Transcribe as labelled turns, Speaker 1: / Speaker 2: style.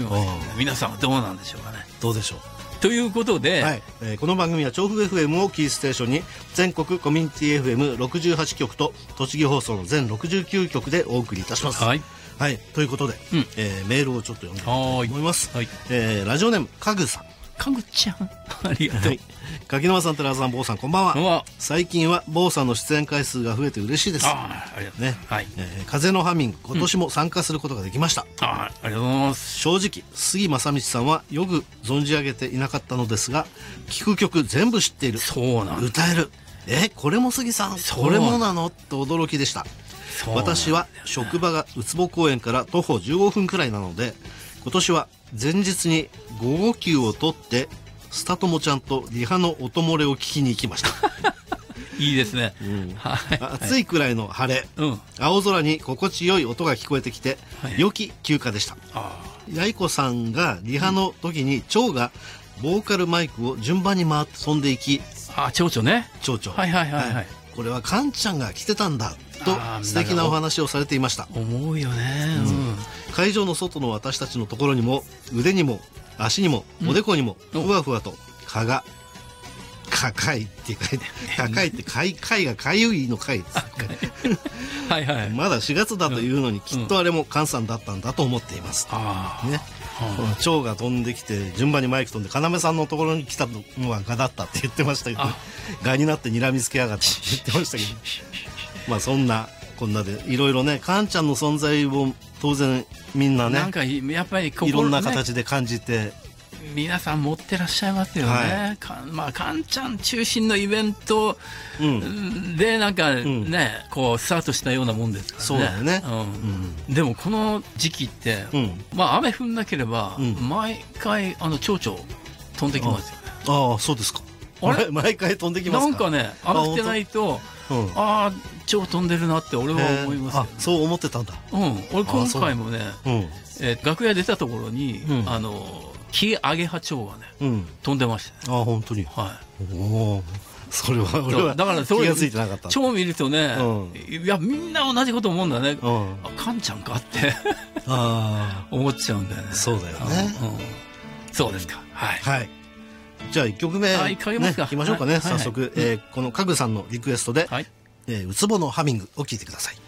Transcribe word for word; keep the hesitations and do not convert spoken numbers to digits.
Speaker 1: ません、ね、皆さんはどうなんでしょうかね。
Speaker 2: どうでしょう。
Speaker 1: ということで、
Speaker 2: はい、えー、この番組は調布 エフエム をキーステーションに全国コミュニティ エフエムろくじゅうはち 局と栃木放送の全ろくじゅうきゅう局でお送りいたします。はい、はい、ということで、うん、えー、メールをちょっと読んでみたいと思います。はい、えー、ラジオネームかぐさん。
Speaker 1: かぐちゃんありがとう、はい、
Speaker 2: 柿沼さん、寺田さん、坊さん、こんばんは。こんばんは。最近は坊さんの出演回数が増えて嬉しいです。あありがとうね、はい、えー、風のハミング今年も参加することができました、
Speaker 1: うん、あありがとうございます。
Speaker 2: 正直杉正道さんはよく存じ上げていなかったのですが、聴く曲全部知っている、
Speaker 1: そうなん
Speaker 2: 歌える、えこれも杉さんこれもなのと驚きでした。私は職場がうつぼ公園から徒歩じゅうごふんくらいなので、今年は前日に午後休を取ってスタともちゃんとリハの音漏れを聞きに行きました
Speaker 1: いいですね、
Speaker 2: うん、はい、暑いくらいの晴れ、うん、青空に心地よい音が聞こえてきて、はい、良き休暇でした。やいこさんがリハの時に蝶がボーカルマイクを順番に回って飛んでいき、
Speaker 1: あ、蝶々ね、
Speaker 2: 蝶々、
Speaker 1: はいはいはい、はい、
Speaker 2: これはカンちゃんが来てたんだと素敵なお話をされていました。
Speaker 1: 思うよね、うん、
Speaker 2: 会場の外の私たちのところにも腕にも足にもおでこにもふわふわと蚊が、かかいって書いて、かかいってかいかいがかゆいのかいはいはい、まだしがつだというのに、きっとあれもカンさんだったんだと思っています、うんね、この蝶が飛んできて順番にマイク飛んで要さんのところに来たのはガだったって言ってましたけど、ガになって睨みつけやがったって言ってましたけどまあそんなこんなでいろいろね、カンちゃんの存在を当然みんなね、
Speaker 1: なんかやっぱり
Speaker 2: いろんな形で感じて、
Speaker 1: 皆さん持ってらっしゃいますよね、はい、かまあカンちゃん中心のイベントでなんかね、うん、こうスタートしたようなもんですからね。
Speaker 2: そうだよね、
Speaker 1: うん、でもこの時期って、うん、まあ雨降んなければ、うん、毎回あの蝶々飛んできますよね。
Speaker 2: ああ、そうですか。あれ毎回飛んできますか。
Speaker 1: なんかね、雨降ってないと、うん、ああ蝶飛んでるなって俺は思いますよ、ね、
Speaker 2: あ、そう思ってたんだ。
Speaker 1: うん、俺今回もね、うん、えー、楽屋出たところに、うん、あのキアゲハチョウがね、うん、飛んでました、
Speaker 2: ね、あ、本当に。はい。おお、それは俺は
Speaker 1: だからそれ
Speaker 2: 気がついてなかった。
Speaker 1: 蝶見るとね、うん、いやみんな同じこと思うんだね。うん、あ、カンちゃんかってあ思っちゃうんだよね。
Speaker 2: そうだよね。
Speaker 1: うん、そうですか。はい。はい。
Speaker 2: じゃあいっきょくめ、ね、いきましょうかね、はい、早速、はいはい、えー、このかぐさんのリクエストで、はい、えー、うつぼのハミングを聞いてください。